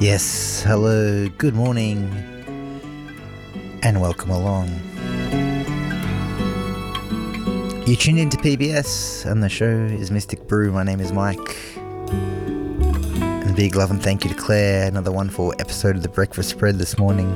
Yes, hello, good morning, and welcome along. You tuned into PBS, and the show is Mystic Brew. My name is Mike. And big love and thank you to Claire, another wonderful episode of The Breakfast Spread this morning.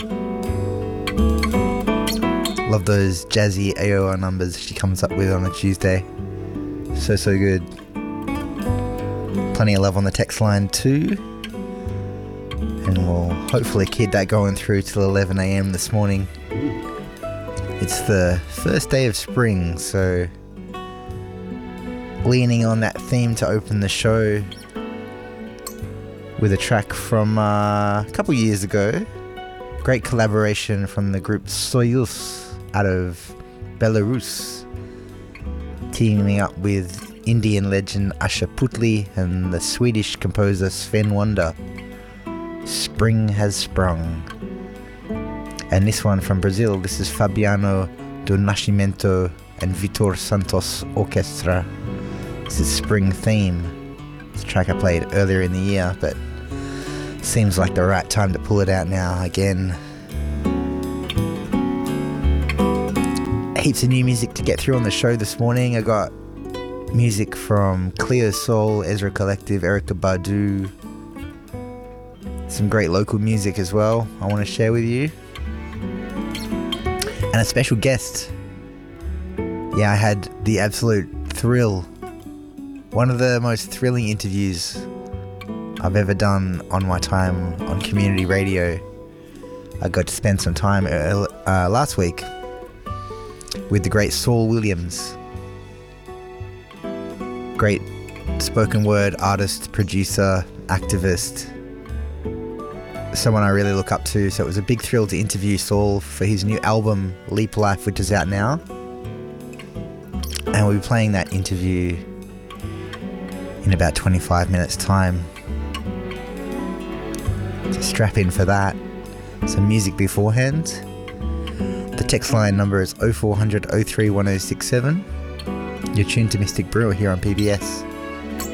Love those jazzy AOR numbers she comes up with on a Tuesday. So good. Plenty of love on the text line too. And we'll hopefully keep that going through till 11 a.m. this morning. It's the first day of spring, so leaning on that theme to open the show with a track from a couple years ago. Great collaboration from the group Soyuz out of Belarus, teaming up with Indian legend Asha Putli and the Swedish composer Sven Wonder. Spring Has Sprung. And this one from Brazil, this is Fabiano do Nascimento and Vitor Santos Orchestra. This is Spring Theme. It's a track I played earlier in the year, but seems like the right time to pull it out now again. Heaps of new music to get through on the show this morning. I got music from Cleo Soul, Ezra Collective, Erykah Badu. Some great local music as well I want to share with you. And a special guest. Yeah, I had the absolute thrill. One of the most thrilling interviews I've ever done on my time on community radio. I got to spend some time last week with the great Saul Williams. Great spoken word artist, producer, activist. Someone I really look up to, so it was a big thrill to interview Saul for his new album Leap Life, which is out now, and we'll be playing that interview in about 25 minutes time, so strap in for that. Some music beforehand. The text line number is 0400 03 1067. You're tuned to Mystic Brewer here on PBS.